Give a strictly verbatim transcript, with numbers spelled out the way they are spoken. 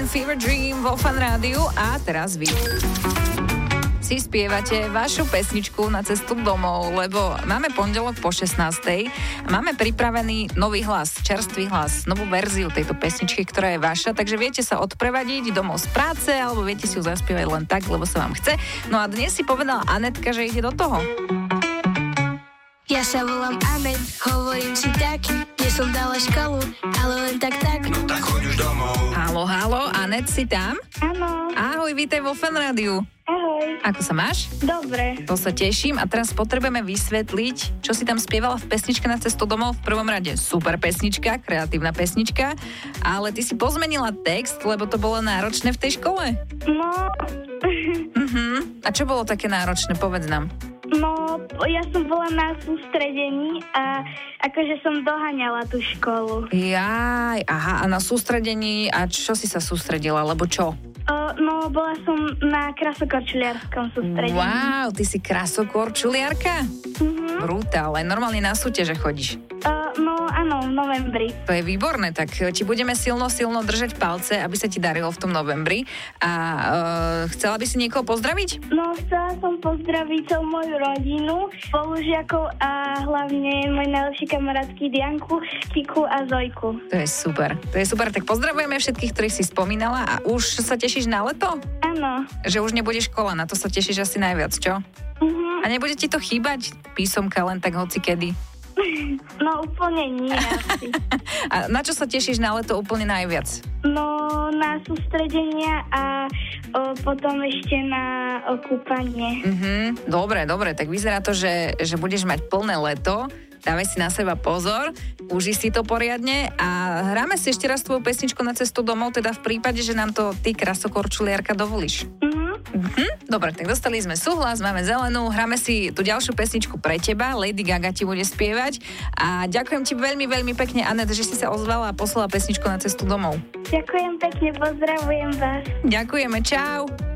Queen, Fever Dream vo Fan Rádiu a teraz vy si spievate vašu pesničku na cestu domov, lebo máme pondelok po šestnástej a máme pripravený nový hlas, čerstvý hlas, novú verziu tejto pesničky, ktorá je vaša, takže viete sa odprevadiť domov z práce alebo viete si ju zaspievať len tak, lebo sa vám chce. No a dnes si povedala Anetka, že ide do toho. Ja sa volám Anet, hovorím si taký, že som dala školu, ale len tak tak. No tak choď už domov. Haló, haló, Anet, si tam? Áno. Ahoj, vítaj vo Fan Rádiu. Ahoj. Ako sa máš? Dobre. To sa teším a teraz potrebujeme vysvetliť, čo si tam spievala v pesničke na cestu domov. V prvom rade super pesnička, kreatívna pesnička, ale ty si pozmenila text, lebo to bolo náročné v tej škole. No, Uh-huh. A čo bolo také náročné, povedz nám. no, ja som bola na sústredení a akože som doháňala tú školu. Jaj, aha, a na sústredení, a čo si sa sústredila, lebo čo? Uh, no, bola som na krasokorčuliarskom sústredení. Wow, ty si krasokorčuliarka? Uh-huh. Brutál, aj normálne na súťaže chodíš. Uh, no, áno, v novembri. To je výborné, tak ti budeme silno, silno držať palce, aby sa ti darilo v tom novembri. A uh, chcela by si niekoho pozdraviť? No, chcela som pozdraviť celú moju rodinu, spolužiakov a hlavne môj najlepší kamarátky Dianku, Kiku a Zojku. To je super, to je super. Tak pozdravujeme všetkých, ktorých si spomínala. A už sa tešíš na leto? Áno. Že už nebude škola, na to sa tešíš asi najviac, čo? Uh-huh. A nebude ti to chýbať? Písomka len tak hoci kedy. No, úplne nie asi. A na čo sa tešíš na leto úplne najviac? No, na sústredenia a o, potom ešte na o, kúpanie. Mhm, dobre, dobre, tak vyzerá to, že, že budeš mať plné leto. Dávaj si na seba pozor, uži si to poriadne a hráme si ešte raz tvoju pesničku na cestu domov, teda v prípade, že nám to ty, krasokorčuliarka, dovolíš. Mhm. Mhm, dobre, tak dostali sme súhlas, máme zelenú, hráme si tú ďalšiu pesničku pre teba, Lady Gaga ti bude spievať a ďakujem ti veľmi, veľmi pekne, Anet, že si sa ozvala a poslala pesničku na cestu domov. Ďakujem pekne, pozdravujem vás. Ďakujeme, čau.